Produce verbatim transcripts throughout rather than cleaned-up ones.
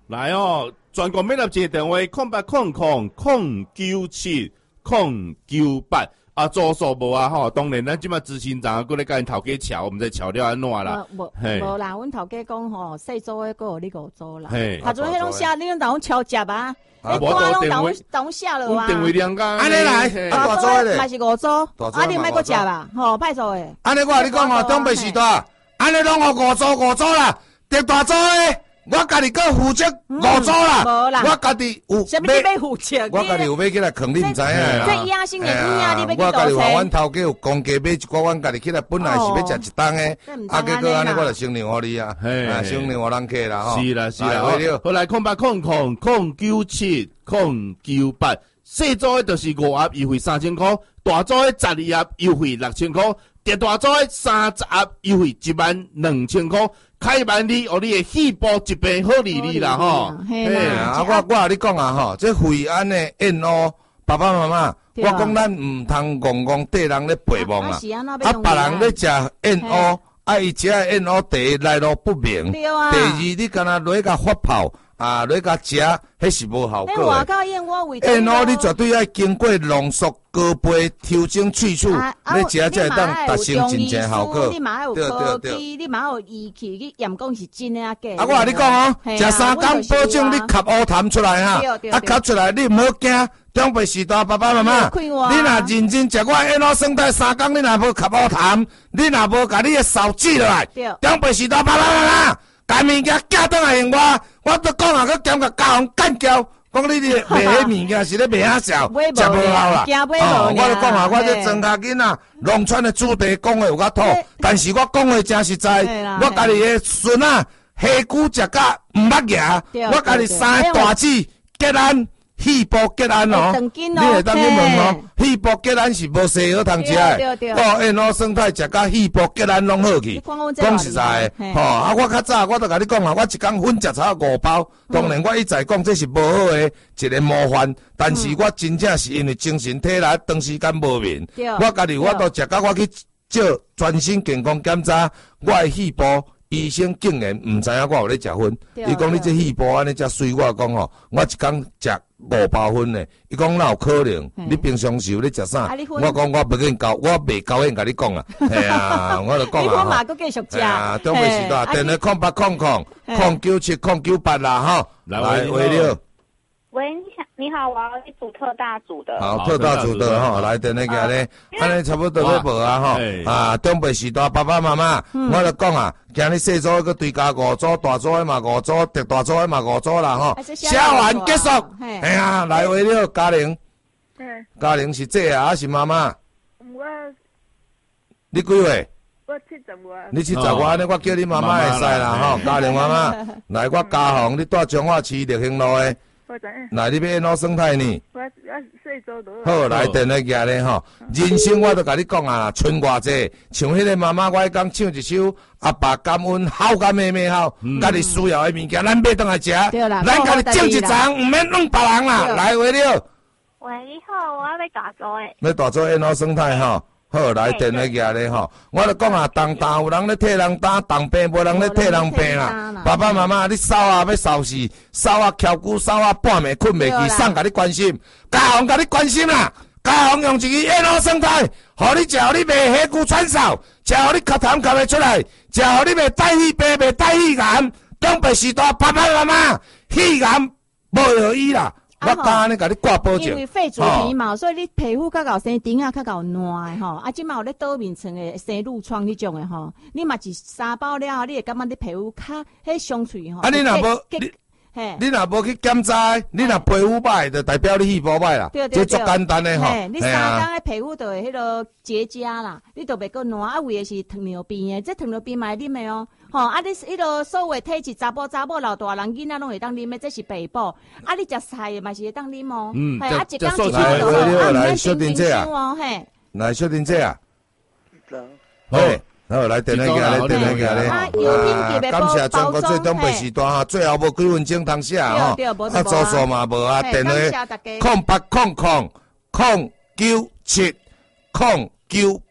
来哦，全国每粒一个电话空八空空空九七空九八。啊，做数无啊吼，当然咱即马执行长过来甲因头家瞧，我们再瞧了安怎啦？ 无无啦，阮头家讲吼，细组诶，佫有你五组啦。 嘿， 他做迄拢写，你拢当敲接啊？你单拢当当写落啊？ 电话量噶， 安尼来，啊大组诶咧， 嘛是五组，啊你莫佫食啦，吼派出诶。 安尼我甲你讲吼，中北时代，安尼拢互五组五组啦，第大组诶。我家己搁负责五组啦， 无啦， 我家己有什么你要负责？ 我家己有买起来坑，你毋知影啦。 这压心的压，你要去我家己话， 搞阮头家有公家买一寡，阮家己起来本来是要食一档诶，啊，结果安尼我就承认互你啊，啊，承认互人客啦吼。 是啦是啦，好来空八空空空九七空九八，细组诶就是五盒优惠三千块，大组诶十二盒优惠六千块，第大组诶三十盒优惠一万两千块。开万里，哦，你的喜报一倍好利利啦吼。 嘿啊，我我甲你讲啊吼，这惠安的宴哦，爸爸妈妈，我讲咱唔通戆戆缀人咧陪忙啊。啊，别人咧食宴哦，啊，伊食宴哦，第一来路不明，第二你敢若落甲发泡。啊，你甲食，迄是无效果诶。宴哦，你绝对要经过浓缩、高杯、调整喙齿，你食才会当达成真正效果。 你嘛有科技，你嘛有仪器去验讲是真诶啊假。 啊，我甲你讲哦，食三工保证你吸乌痰出来哈，啊吸出来你毋好惊。长辈时代爸爸妈妈，你若认真食我宴哦生态三工，你若无吸乌痰，你若无甲你诶手指落来，长辈时代爸爸妈妈。甲物件寄倒来用我，我都讲啊，佮兼甲教人干叫，讲你哋卖迄物件是咧卖啊笑，食无效啦。哦，我就讲啊，我这庄稼囡仔，农村的子弟讲话有较土，但是我讲话真实在，我家己的孙啊，虾骨食甲毋捌牙，我家己三个大子结案。细胞结案哦，你会当去问哦，细胞结案是无西好通食诶。哦，因哦生态食甲细胞结案拢好去。讲实在诶，吼啊！我较早我都甲你讲啊，我一工粉食炒五包，当然我一再讲这是无好诶一个模范，但是我真正是因为精神体力长时间无眠，我家己我都食甲我去做全身健康检查，我诶细胞。医生竟然毋知影我有咧食薰，伊讲你这细胞安尼遮水，我讲吼，我一工食五包薰咧，伊讲哪有可能？你平常时有咧食啥？我讲我不跟教，我袂高兴甲你讲啊，系啊，我就讲啊，你看嘛，佮继续食啊，中北时代，电话空八空空空九七空九八啦，吼，来喂了。 喂，你好，你好，我要一组特大组的。 好，特大组的哈，来电那个咧，安尼差不多要无啊哈，啊，中北时代爸爸妈妈，我就讲啊，今日细组个对加五组，大组的嘛五组，特大组的嘛五组啦哈，写完结束，哎呀，来为了嘉玲，嘉玲是姐啊，还是妈妈？ 我， 你几岁？ 我七十外。 你七十外，安尼我叫你妈妈会使啦哈，嘉玲妈妈，来我嘉宏，你住彰化市立兴路的。来，你要演哪生态呢？ 我我细组都好，来电来夹咧吼。人生我都甲你讲啊，剩偌济，像迄个妈妈，我迄讲唱一首阿爸感恩，好甲妹妹好，家己需要的物件，咱买倒来食。咱家己种一丛，毋免弄别人啦。来，为了。 喂，你好，我要大组诶。 要大组演哪生态吼？好，来电来夹咧吼。我就讲啊，当当有人咧替人担，当病无人咧替人病啦。爸爸妈妈，你扫啊要扫死，扫啊翘骨，扫啊半暝困袂去，送甲你关心，家宏甲你关心啦。家宏用一支燕鸥生态，互你食，互你袂下骨喘嗽，食互你咳痰咳袂出来，食互你袂带气病，袂带气癌。东北时代爸爸妈妈，气癌无药医啦。我刚安尼甲你挂保证， 因为肺主皮嘛，所以你皮肤较搞生顶啊，较搞烂诶吼。啊，即嘛有咧倒面层诶生褥疮迄种诶吼，你嘛是三包了后，你会感觉你皮肤较迄相脆吼。 啊，你若无你，你若无去检查，你若皮肤歹，就代表你细胞歹啦。 对对对， 这足简单诶吼。 你三工诶皮肤就会迄个结痂啦，你就袂个烂。啊，为诶是糖尿病诶，这糖尿病嘛会啉诶哦。吼，啊，你迄个所有体质，查甫查某老大人囡仔拢会当啉诶，这是白补。啊，你食菜诶嘛是会当啉哦。 嗯， 啊，一工一来包来小丁姐啊， 嘿， 来小丁姐啊，嘿，好来电来个来电来个咧，啊，感谢全国最东北时段哈，最后无几分钟通写吼，啊，住宿嘛无啊，电话空八空空空九七空九八。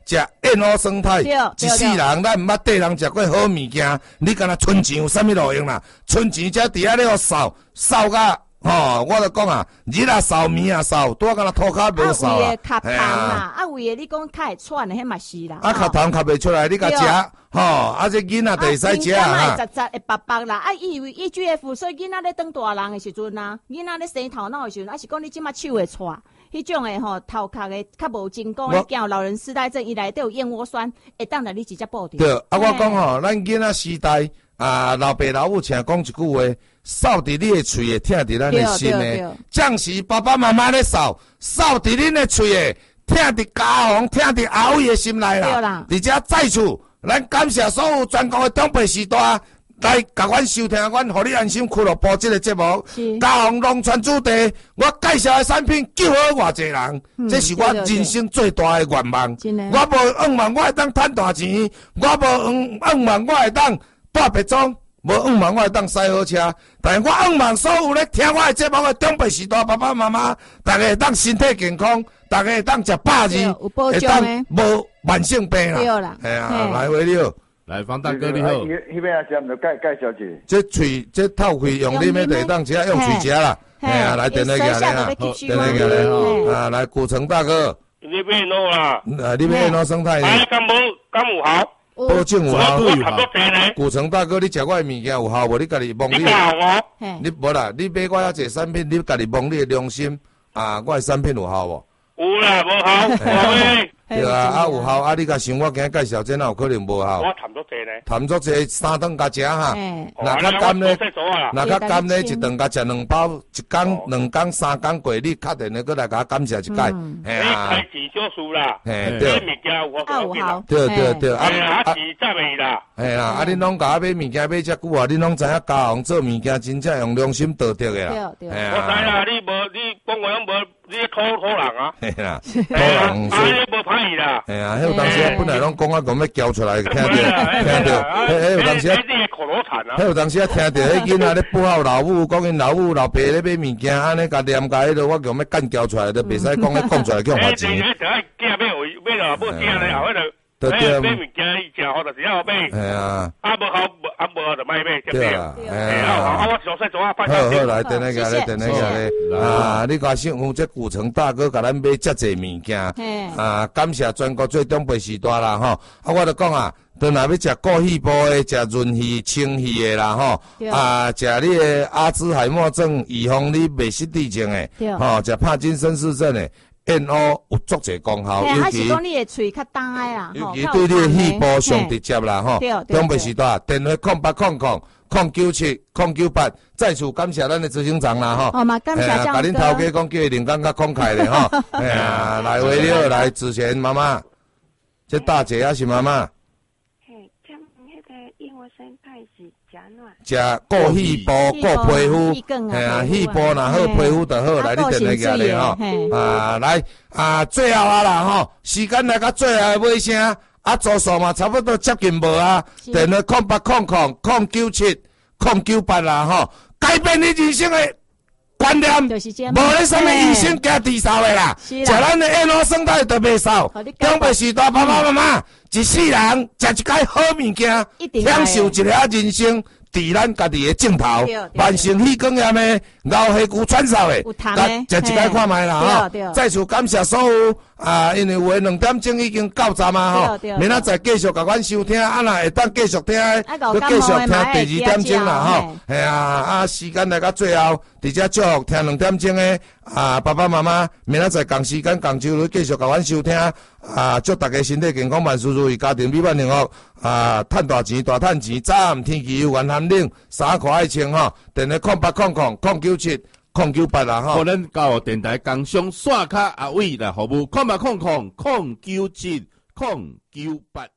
食燕窝生态，一世人咱毋捌缀人食过好物件，你敢若存钱有啥物路用啦？存钱才伫遐咧互扫扫甲。吼，我著讲啊，日啊扫，暝啊扫，拄啊敢若涂骹无扫啊。 啊，为诶卡糖啦，啊为诶你讲较会喘诶，迄嘛是啦。 啊，卡糖卡袂出来，你甲食，吼，啊这囡仔著会使食啊。 啊，杂杂会白白啦，啊伊为 E G F， 所以囡仔咧当大人诶时阵啊，囡仔咧生头脑诶时阵，啊是讲你即马手会喘，迄种诶吼头壳诶较无精光，惊有老人痴呆症，伊内底有燕窝酸，会当来你直接报掉。 对，啊我讲吼，咱囡仔时代啊，老爸老母常讲一句话。扫伫你的喙，会疼伫咱的心的。将是爸爸妈妈咧扫，扫伫恁的喙的，疼伫家房，疼伫阿伟的心内啦。而且在此，咱感谢所有全国的长辈时代来甲阮收听阮互你安心俱乐部这个节目。家房农村主题，我介绍的产品救好偌济人，嗯、这是我人生最大的愿望。我无愿望我会当赚大钱，我无愿愿望我会当大别庄。无愿望我会当驶好车，但是我愿望所有咧听我的节目的长辈时代爸爸妈妈，大家会当身体健康，大家会当食饱字，会当无慢性病啦。系啊，来回了， 来方大哥你好。 迄边啊，食唔着介介绍者。 这喙这透气用你咩地当食，用喙食啦。系啊，来电话过来啦，电话过来吼。啊，来古城大哥。 你变喏啦。 啊，你变喏生态。 哎，敢无敢有效？ 保证有效。 我古城大哥，你食我的物件有效无？你家己摸你。你无啦，你买我遐济产品，你家己摸你的良心啊！我的产品有效无？ 有啦，无效。 对啊，啊有效啊！你甲想我今介绍，这哪有可能无效？ 我谈足济咧。 谈足济三顿甲食哈。若较甘咧，若较甘咧，一顿甲食两包，一工、两工、三工过，你确定咧，过来甲我感谢一届。 嘿啊。开钱少数啦。 嘿对。 物件有有效。 对对对。 啊啊钱赚袂啦。 嘿啦，啊恁拢甲我买物件买遮久啊，恁拢知影家行做物件真正用良心道德的啦。 对对。 我知啦，你无你讲话拢无，你土土人啊。 嘿啦，土人。 啊，你无歹意啦。 哎呀，迄有当时啊，本来拢讲啊，讲要交出来，听着，听着，迄迄有当时啊，迄有当时啊，听着，迄囡仔咧报效老母，讲因老母老爸咧买物件，安尼甲念甲迄落，我讲要干交出来，都袂使讲咧讲出来叫罚钱。 哎，就爱惊买回买了无惊咧，后迄落。对对，买物件伊食好就是要买。系啊。啊无好，啊无好就卖买，对啊。哎啊，啊我详细做啊，拜托。好好来，等下个咧，等下个咧。啊，你讲幸福这古城大哥甲咱买遮济物件。啊，感谢全国最长辈时代啦吼。啊，我著讲啊，当若要食过气部的，食润气、清气的啦吼。啊，食你的阿兹海默症，预防你袂失智症的。吼，食帕金森氏症的。燕窝有足侪功效， 尤其是讲你的喙较重诶啦， 尤其对你的肺部上直接啦吼。长辈时代，电话空八空空空九七空九八，再次感谢咱的执行长啦吼。 哦嘛，感谢张哥。 甲恁头家讲叫伊灵感较慷慨咧吼。哎呀，来为了来之前妈妈，这大姐还是妈妈。 嘿，像迄个燕窝生态是食暖。 食顾肺部、顾皮肤，嘿啊，肺部若好，皮肤就好。来，你电话举咧吼，啊，来啊，最后啊啦吼，时间来到最后尾声，啊，组数嘛差不多接近无啊，电话空八空空空九七空九八啦吼，改变你人生的观念，无咧什么医生加治疗的啦，食咱的燕窝生态就袂少，长辈时代爸爸妈妈，一世人食一摆好物件，享受一下人生。伫咱家己的镜头，慢性气管炎的、熬血骨喘嗽的，食一摆看卖啦吼。再次感谢所有啊，因为有诶两点钟已经到站啊吼，明仔载继续甲阮收听，啊若会当继续听，佮继续听第二点钟啦吼。系啊，啊时间来到最后，伫遮祝福听两点钟的啊爸爸妈妈，明仔载同时间同周日继续甲阮收听。啊！祝大家身体健康，万事如意，家庭美满幸福。啊，赚大钱，大赚钱。早暗天气有缘寒冷，衫裤爱穿吼。电话空八空空空九七空九八啦吼。 可能到电台工商线卡阿伟来服务，空八空空空九七空九八。